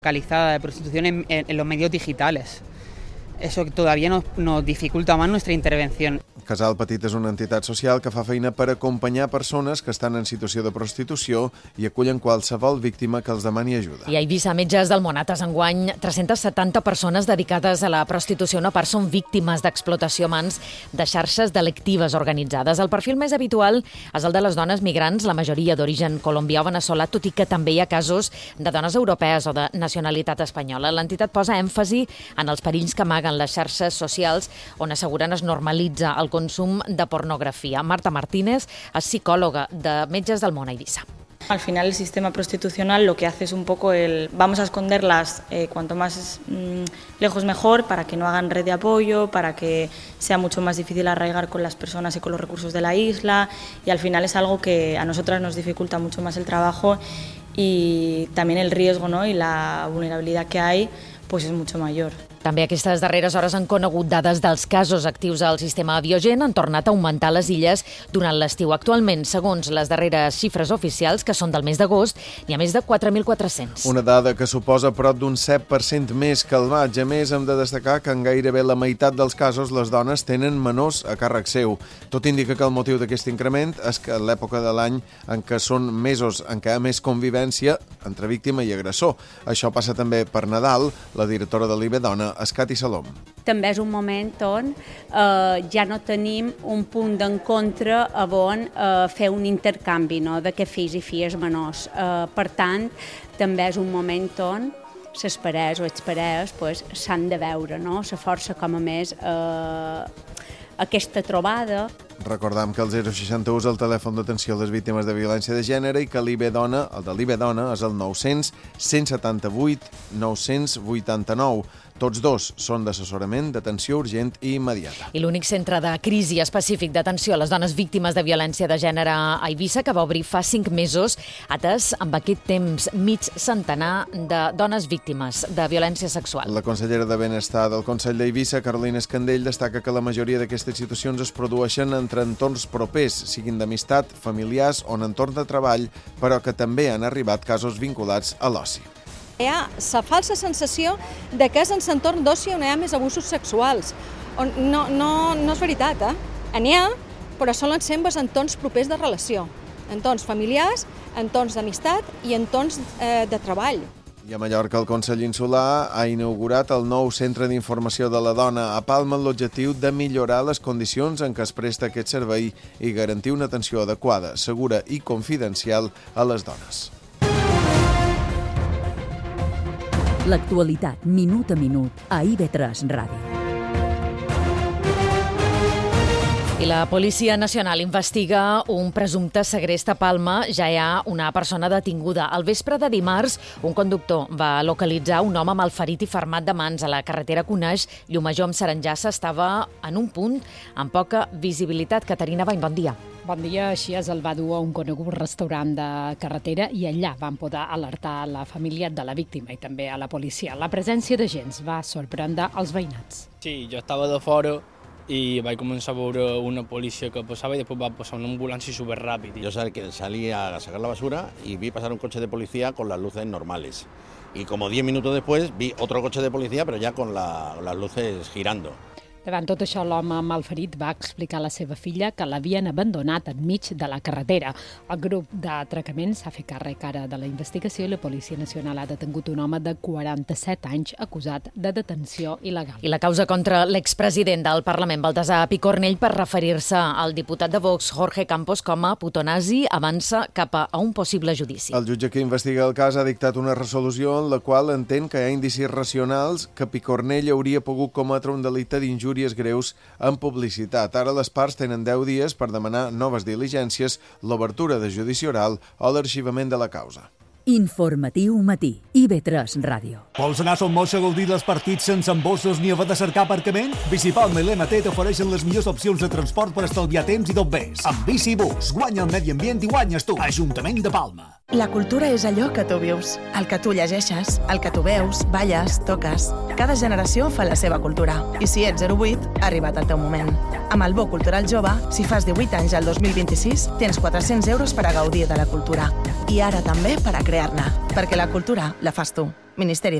Localizada de prostitución en los medios digitales. Eso todavía nos dificulta más nuestra intervención. Casal Petit és una entitat social que fa feina per acompanyar persones que estan en situació de prostitució i acullen qualsevol víctima que els demani ajuda. I a Eivissa, Metges del Món, enguany 370 persones dedicades a la prostitució. Una part són víctimes d'explotació a mans de xarxes delictives organitzades. El perfil més habitual és el de les dones migrants, la majoria d'origen colombià o veneçolà, tot i que també hi ha casos de dones europees o de nacionalitat espanyola. L'entitat posa èmfasi en els perills que amaguen les xarxes socials, on asseguren es normalitza el consum de pornografía. Marta Martínez es psicóloga de Metges del Món a Eivissa. Al final el sistema prostitucional lo que hace es un poco vamos a esconderlas cuanto más lejos mejor, para que no hagan red de apoyo, para que sea mucho más difícil arraigar con las personas y con los recursos de la isla, y al final es algo que a nosotras nos dificulta mucho más el trabajo y también el riesgo, ¿no? Y la vulnerabilidad que hay pues es mucho mayor. També aquestes darreres hores han conegut dades dels casos actius al sistema Biogen. Han tornat a augmentar a les illes durant l'estiu. Actualment, segons les darreres xifres oficials, que són del mes d'agost, hi ha més de 4.400. Una dada que suposa prop d'un 7% més que el maig. A més, hem de destacar que en gairebé la meitat dels casos les dones tenen menors a càrrec seu. Tot indica que el motiu d'aquest increment és que l'època de l'any en què són mesos en què hi ha més convivència entre víctima i agressor. Això passa també per Nadal. La directora de l'IBE Dona, Escati Salom. També és un moment on ja no tenim un punt d'encontre on fer un intercanvi, no?, de que fills i filles menors. Per tant, també és un moment on les parelles o exparelles s'han de veure, no? La força com a més aquesta trobada. Recordam que el 061 és el telèfon d'atenció a les víctimes de violència de gènere i que l'IBE Dona, el de l'IBE Dona, és el 900 178 989. Tots dos són d'assessorament, d'atenció urgent i immediata. I l'únic centre de crisi específic d'atenció a les dones víctimes de violència de gènere a Eivissa, que va obrir fa 5 mesos, atès amb aquest temps mig centenar de dones víctimes de violència sexual. La consellera de Benestar del Consell d'Eivissa, Carolina Escandell, destaca que la majoria d'aquestes situacions es produeixen entre entorns propers, siguin d'amistat, familiars o en entorn de treball, però que també han arribat casos vinculats a l'oci. Hi ha la falsa sensació de que és en l'entorn d'oci on hi ha més abusos sexuals. No és veritat, N'hi ha, però solen ser en entorns propers de relació. Entorns familiars, entorns d'amistat i entorns de treball. I a Mallorca, el Consell Insular ha inaugurat el nou Centre d'Informació de la Dona a Palma amb l'objectiu de millorar les condicions en què es presta aquest servei i garantir una atenció adequada, segura i confidencial a les dones. L'actualitat, minut a minut, a IB3 Ràdio. I la Policia Nacional investiga un presumpte segrest a Palma. Ja hi ha una persona detinguda. Al vespre de dimarts, un conductor va localitzar un home malferit i fermat de mans a la carretera Coneix, Llumajor amb Saranjassa. Estava en un punt amb poca visibilitat. Caterina Bany, bon dia. Bon dia. Així el va dur a un conegut restaurant de carretera i allà van poder alertar la família de la víctima i també a la policia. La presència d'agents va sorprendre els veïnats. Sí, jo estava de fora i vaig començar a veure una policia que passava i després va passar una ambulància superràpid. Yo salí a sacar la basura y vi pasar un coche de policía con las luces normales. Y como 10 minutos después vi otro coche de policía, pero ya con las luces girando. Davant tot això, l'home malferit va explicar a la seva filla que l'havien abandonat enmig de la carretera. El grup d'atracament s'ha fet càrrec ara de la investigació i la Policia Nacional ha detingut un home de 47 anys acusat de detenció il·legal. I la causa contra l'expresident del Parlament, Baltasar Picornell, per referir-se al diputat de Vox, Jorge Campos, com a putonazi, avança cap a un possible judici. El jutge que investiga el cas ha dictat una resolució en la qual entén que hi ha indicis racionals que Picornell hauria pogut cometre un delicte d'injúries greus en publicitat. Ara les parts tenen 10 dies per demanar noves diligències, l'obertura de judici oral o l'arxivament de la causa. Informatiu matí, IB3 Ràdio. Vols anar a Son Moix a gaudir dels partits sense embossos ni haver de cercar aparcament? Bicipalma i l'MT t'ofereixen les millors opcions de transport per estalviar temps i d'on ves. Amb Bicibús, guanya el medi ambient i guanyes tu. Ajuntament de Palma. La cultura és allò que tu vius, el que tu llegeixes, el que tu veus, balles, toques. Cada generació fa la seva cultura. I si ets 08, ha arribat el teu moment. Amb el Bo Cultural Jove, si fas 18 anys al 2026, tens 400 euros per a gaudir de la cultura. I ara també per a crear-ne, perquè la cultura la fas tu. Ministeri